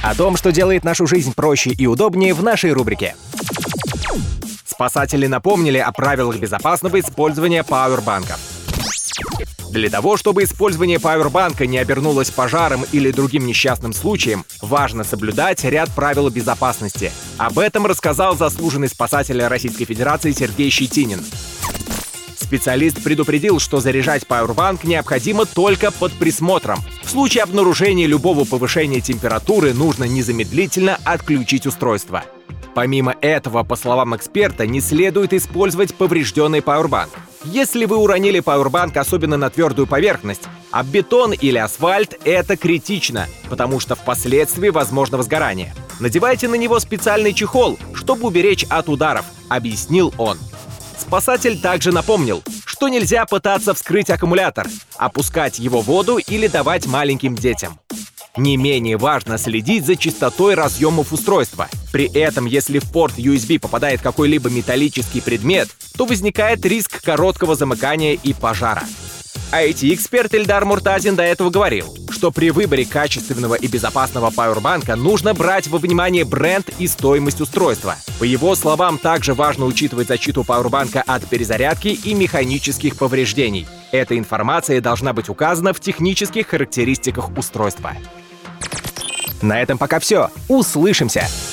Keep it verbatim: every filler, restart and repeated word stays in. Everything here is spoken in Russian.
О том, что делает нашу жизнь проще и удобнее, в нашей рубрике. Спасатели напомнили о правилах безопасного использования пауэрбанков. Для того, чтобы использование пауэрбанка не обернулось пожаром или другим несчастным случаем, важно соблюдать ряд правил безопасности. Об этом рассказал заслуженный спасатель Российской Федерации Сергей Щетинин. Специалист предупредил, что заряжать пауэрбанк необходимо только под присмотром. В случае обнаружения любого повышения температуры нужно незамедлительно отключить устройство. Помимо этого, по словам эксперта, не следует использовать поврежденный пауэрбанк. Если вы уронили пауэрбанк особенно на твердую поверхность, а бетон или асфальт, это критично, потому что впоследствии возможно возгорание. Надевайте на него специальный чехол, чтобы уберечь от ударов, объяснил он. Спасатель также напомнил, что нельзя пытаться вскрыть аккумулятор, опускать его в воду или давать маленьким детям. Не менее важно следить за чистотой разъемов устройства. При этом, если в порт ю эс би попадает какой-либо металлический предмет, то возникает риск короткого замыкания и пожара. ай ти-эксперт Эльдар Муртазин до этого говорил, что при выборе качественного и безопасного пауэрбанка нужно брать во внимание бренд и стоимость устройства. По его словам, также важно учитывать защиту пауэрбанка от перезарядки и механических повреждений. Эта информация должна быть указана в технических характеристиках устройства. На этом пока все. Услышимся!